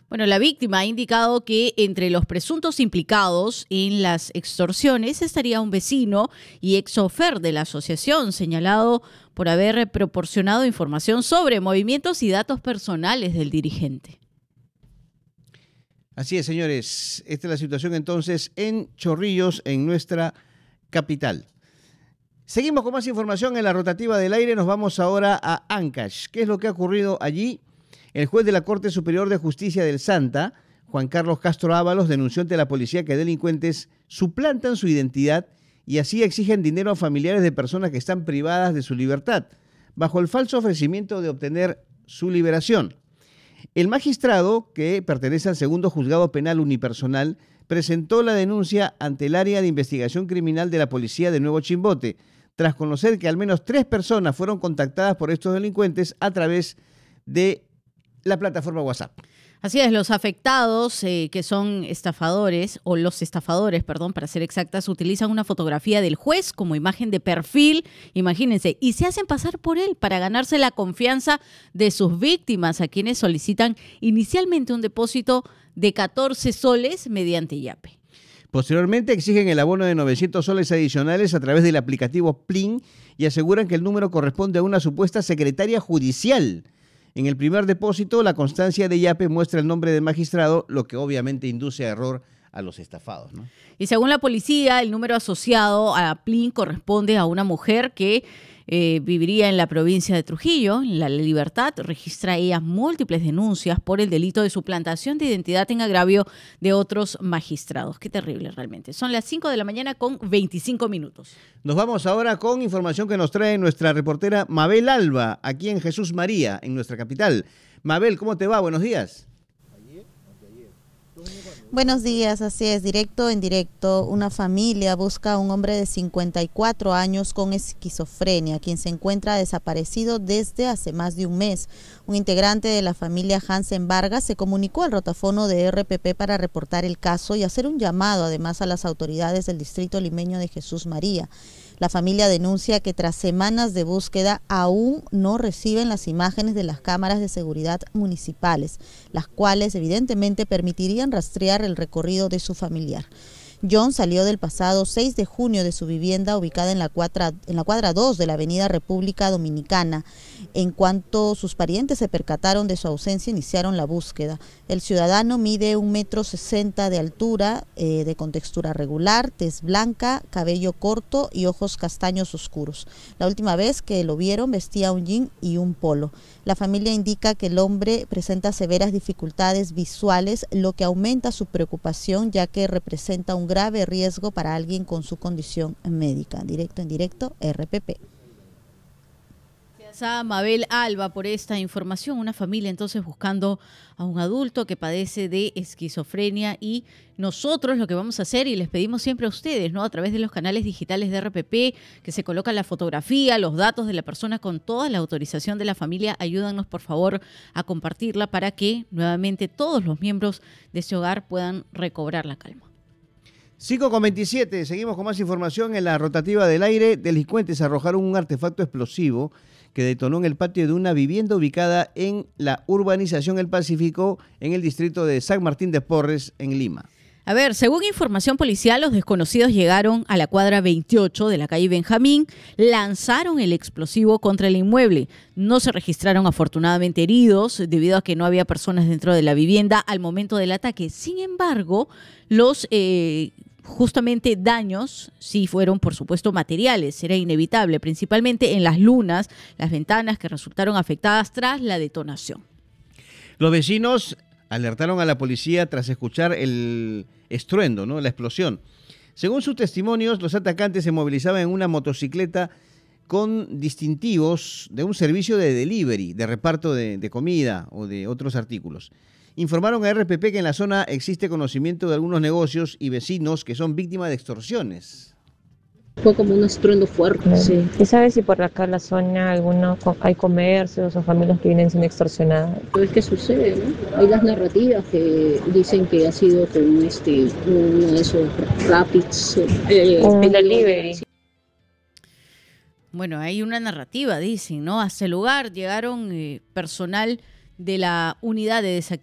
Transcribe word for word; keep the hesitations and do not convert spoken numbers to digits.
Bueno, la víctima ha indicado que entre los presuntos implicados en las extorsiones estaría un vecino y ex-chofer de la asociación, señalado por haber proporcionado información sobre movimientos y datos personales del dirigente. Así es, señores. Esta es la situación entonces en Chorrillos, en nuestra capital. Seguimos con más información en la rotativa del aire. Nos vamos ahora a Ancash. ¿Qué es lo que ha ocurrido allí? El juez de la Corte Superior de Justicia del Santa, Juan Carlos Castro Ábalos, denunció ante la policía que delincuentes suplantan su identidad y así exigen dinero a familiares de personas que están privadas de su libertad, bajo el falso ofrecimiento de obtener su liberación. El magistrado, que pertenece al segundo juzgado penal unipersonal, presentó la denuncia ante el área de investigación criminal de la policía de Nuevo Chimbote, tras conocer que al menos tres personas fueron contactadas por estos delincuentes a través de la plataforma WhatsApp. Así es, los afectados, eh, que son estafadores, o los estafadores, perdón, para ser exactas, utilizan una fotografía del juez como imagen de perfil, imagínense, y se hacen pasar por él para ganarse la confianza de sus víctimas, a quienes solicitan inicialmente un depósito de catorce soles mediante Yape. Posteriormente exigen el abono de novecientos soles adicionales a través del aplicativo Plin y aseguran que el número corresponde a una supuesta secretaria judicial. En el primer depósito, la constancia de Yape muestra el nombre del magistrado, lo que obviamente induce a error a los estafados, ¿no? Y según la policía, el número asociado a Plin corresponde a una mujer que eh, viviría en la provincia de Trujillo, en La Libertad. Registra ella múltiples denuncias por el delito de suplantación de identidad en agravio de otros magistrados. Qué terrible realmente. Son las cinco de la mañana con veinticinco minutos. Nos vamos ahora con información que nos trae nuestra reportera Mabel Alba, aquí en Jesús María, en nuestra capital. Mabel, ¿cómo te va? Buenos días. Buenos días, así es, directo en directo. Una familia busca a un hombre de cincuenta y cuatro años con esquizofrenia, quien se encuentra desaparecido desde hace más de un mes. Un integrante de la familia, Hansen Vargas, se comunicó al rotafono de R P P para reportar el caso y hacer un llamado además a las autoridades del distrito limeño de Jesús María. La familia denuncia que tras semanas de búsqueda aún no reciben las imágenes de las cámaras de seguridad municipales, las cuales evidentemente permitirían rastrear el recorrido de su familiar. John salió del pasado seis de junio de su vivienda ubicada en la cuadra, en la cuadra dos de la avenida República Dominicana. En cuanto sus parientes se percataron de su ausencia, iniciaron la búsqueda. El ciudadano mide un metro sesenta de altura, eh, de contextura regular, tez blanca, cabello corto y ojos castaños oscuros. La última vez que lo vieron vestía un jean y un polo. La familia indica que el hombre presenta severas dificultades visuales, lo que aumenta su preocupación, ya que representa un grave riesgo para alguien con su condición médica. Directo en directo, R P P. Gracias a Mabel Alba por esta información. Una familia entonces buscando a un adulto que padece de esquizofrenia, y nosotros lo que vamos a hacer, y les pedimos siempre a ustedes, ¿no?, a través de los canales digitales de R P P, que se coloca la fotografía, los datos de la persona con toda la autorización de la familia. Ayúdanos por favor a compartirla para que nuevamente todos los miembros de ese hogar puedan recobrar la calma. cinco con veintisiete, seguimos con más información en la rotativa del aire. Delincuentes arrojaron un artefacto explosivo que detonó en el patio de una vivienda ubicada en la urbanización El Pacífico, en el distrito de San Martín de Porres, en Lima. A ver, según información policial, los desconocidos llegaron a la cuadra veintiocho de la calle Benjamín, lanzaron el explosivo contra el inmueble. No se registraron afortunadamente heridos debido a que no había personas dentro de la vivienda al momento del ataque. Sin embargo, los eh, justamente daños sí fueron, por supuesto, materiales. Era inevitable, principalmente en las lunas, las ventanas que resultaron afectadas tras la detonación. Los vecinos alertaron a la policía tras escuchar el estruendo, ¿no?, la explosión. Según sus testimonios, los atacantes se movilizaban en una motocicleta con distintivos de un servicio de delivery, de reparto de, de comida o de otros artículos. Informaron a R P P que en la zona existe conocimiento de algunos negocios y vecinos que son víctimas de extorsiones. Fue como un estruendo fuerte, sí. ¿Y sabes si por acá en la zona algunos hay comercios o familias que vienen siendo extorsionadas? Es que sucede, ¿no? Hay las narrativas que dicen que ha sido con este, uno de esos rapids. Eh, un delivery. Bueno, hay una narrativa, dicen, ¿no? Hasta el lugar llegaron eh, personal de la unidad de desactivación